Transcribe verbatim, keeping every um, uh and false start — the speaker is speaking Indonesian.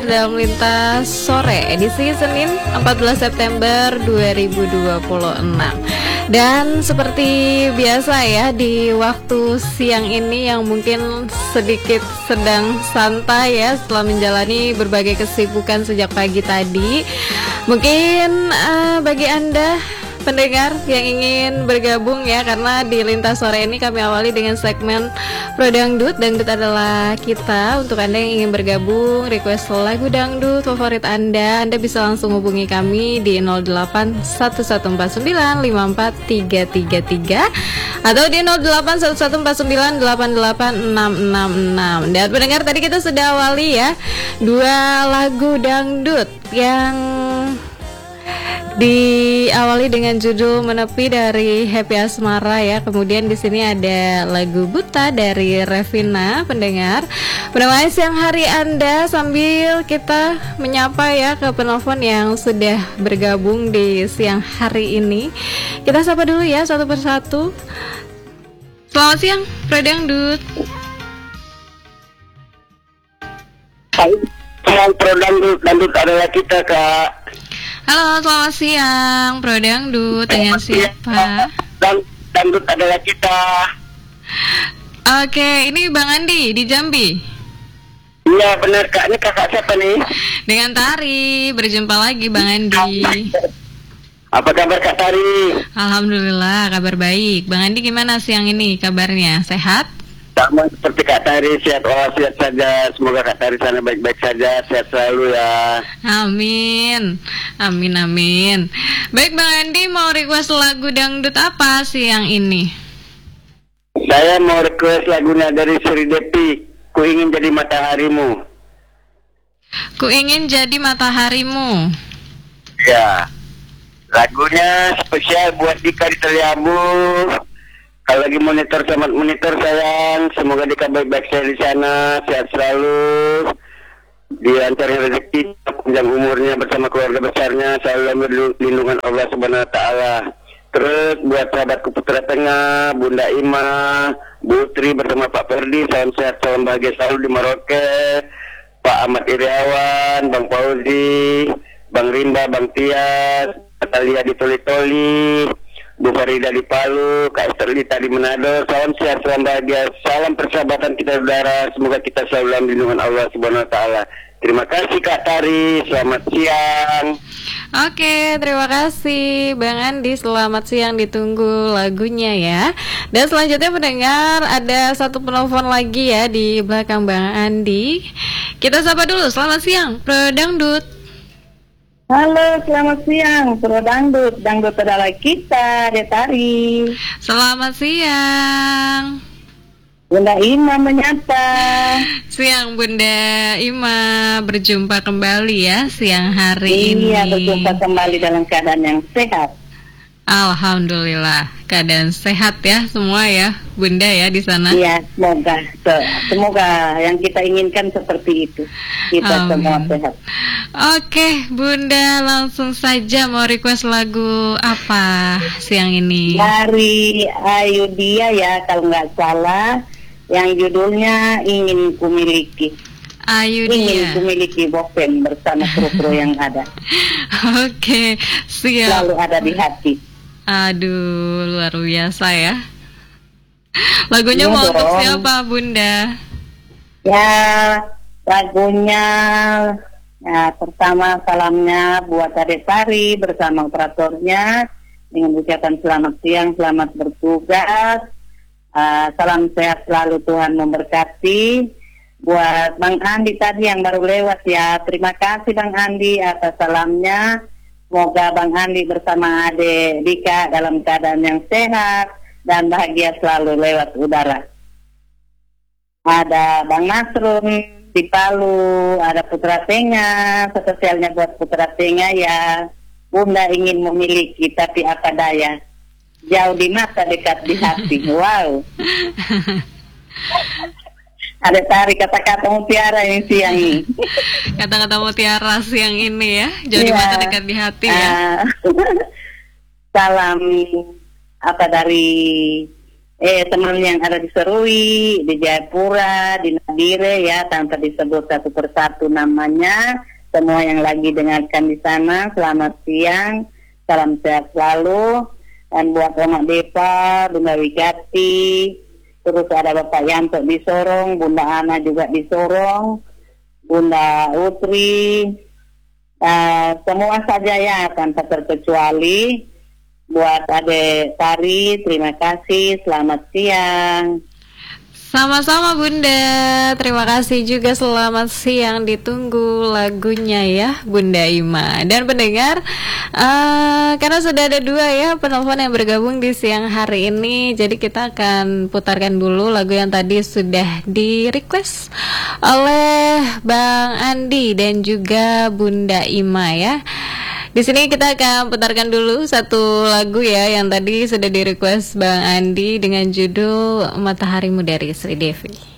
dalam lintas sore edisi Senin empat belas September dua ribu dua puluh enam. Dan seperti biasa ya, di waktu siang ini yang mungkin sedikit sedang santai ya setelah menjalani berbagai kesibukan sejak pagi tadi. Mungkin uh, bagi Anda pendengar yang ingin bergabung ya, karena di lintas sore ini kami awali dengan segmen Pro Dangdut. Dangdut adalah kita. Untuk Anda yang ingin bergabung, request lagu dangdut favorit Anda, Anda bisa langsung hubungi kami di nol delapan satu satu empat sembilan lima empat tiga tiga tiga atau di nol delapan satu satu empat sembilan delapan delapan enam enam enam. Dan pendengar, tadi kita sudah awali ya dua lagu dangdut yang diawali dengan judul Menepi dari Happy Asmara ya. Kemudian di sini ada lagu Buta dari Revina. Pendengar, pendengar siang hari Anda, sambil kita menyapa ya ke penelpon yang sudah bergabung di siang hari ini. Kita sapa dulu ya satu persatu. Selamat siang, Pro Dangdut. Hai, Pro Dangdut, Dangdut adalah kita, Kak. Halo, selamat siang, Pro Dangdut. Dengan siapa? Dan Dangdut adalah kita. Oke, ini Bang Andi di Jambi. Iya benar, Kak. Ini kakak siapa nih? Dengan Tari, berjumpa lagi Bang Andi. Apa kabar Kak Tari? Alhamdulillah, kabar baik. Bang Andi gimana siang ini kabarnya? Sehat? Sama seperti Kak Tari, sehat walafiat saja. Semoga Kak Tari sana baik-baik saja, sehat selalu ya. Amin, amin, amin. Baik Bang Andi, mau request lagu dangdut apa siang ini? Saya mau request lagunya dari Sri Depi, Ku Ingin Jadi Mataharimu. Ku ingin jadi mataharimu. Ya, lagunya spesial buat Dika di Teliabu. Kalau lagi monitor, selamat monitor sayang. Semoga Dika baik-baik saja di sana, sehat selalu, dilancarkan rezeki, panjang umurnya bersama keluarga besarnya, selalu dalam lindungan Allah Subhanahu Wa Taala. Terus buat sahabatku Putra Tengah, Bunda Ima, Bu Tri bersama Pak Ferdi, salam sehat, salam bahagia selalu di Merauke. Pak Ahmad Iriawan, Bang Fauzi, Bang Rimba, Bang Tias, Natalia di Toli-Toli, Bu Farida di Palu, Kak Esther Lita di Manado. Salam sehat, salam bahagia, salam persahabatan kita saudara. Semoga kita selalu dalam lindungan Allah Subhanahu Wa Taala. Terima kasih Kak Tari, selamat siang. Oke, terima kasih Bang Andi, selamat siang, ditunggu lagunya ya. Dan selanjutnya pendengar, ada satu penelpon lagi ya di belakang Bang Andi. Kita sapa dulu, selamat siang, Pro Dangdut. Halo, selamat siang, Pro Dangdut. Dangdut adalah kita, Detari. Selamat siang, Bunda Ima menyapa. siang Bunda Ima, berjumpa kembali ya siang hari ini. Iya, berjumpa kembali dalam keadaan yang sehat. Alhamdulillah, keadaan sehat ya semua ya Bunda ya di sana. Iya, semoga semoga yang kita inginkan seperti itu. Kita Amin. Semua sehat. Oke Bunda, langsung saja mau request lagu apa siang ini? Dari Ayu Dia ya, kalau nggak salah, yang judulnya Ingin Kumiliki. Ayu Ingin Dia. kumiliki Bopen bersama kru-kru yang ada. Oke, siap. Selalu ada di hati. Aduh, luar biasa ya. Lagunya Iya mau untuk dong. siapa Bunda? Ya, lagunya ya, pertama salamnya buat Adek Sari bersama operatornya dengan ucapan selamat siang, selamat bertugas. Uh, salam sehat selalu, Tuhan memberkati. Buat Bang Andi tadi yang baru lewat ya, terima kasih Bang Andi atas salamnya. Semoga Bang Andi bersama Ade Dika dalam keadaan yang sehat dan bahagia selalu lewat udara. Ada Bang Nasrun di Palu, ada Putra Tengah, spesialnya buat Putra Tengah ya. Bunda ingin memiliki tapi apa daya, jauh di mata dekat di hati. Wow. Ada tarik kata-kata mutiara ini siang ini. Kata-kata mutiara siang ini ya, jauh di Iya. mata dekat di hati ya. Uh, salam apa dari eh teman yang ada di Serui, di Jayapura, di Nadire ya, tanpa disebut satu persatu namanya. Semua yang lagi dengarkan di sana, selamat siang, salam sehat selalu. Dan buat Oma Depa, Bunda Wigati, terus ada Bapak Yanto di Sorong, Bunda Ana juga di Sorong, Bunda Utri, uh, semua saja ya tanpa terkecuali. Buat Ade Tari, terima kasih, selamat siang. Sama-sama Bunda, terima kasih juga, selamat siang. Ditunggu lagunya ya Bunda Ima. Dan pendengar, uh, karena sudah ada dua ya penelpon yang bergabung di siang hari ini, jadi kita akan putarkan dulu lagu yang tadi sudah di request oleh Bang Andi dan juga Bunda Ima ya. Di sini kita akan putarkan dulu satu lagu ya yang tadi sudah di request Bang Andi dengan judul Mataharimu dari Sri Devi.